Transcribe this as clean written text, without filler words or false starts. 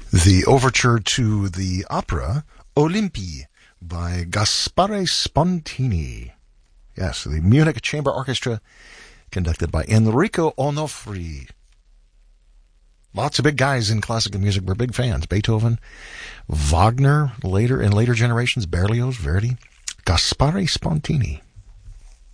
The overture to the opera Olympie by Gaspare Spontini. Yes, the Munich Chamber Orchestra conducted by Enrico Onofri. Lots of big guys in classical music were big fans. Beethoven, Wagner, later generations, Berlioz, Verdi, Gaspare Spontini.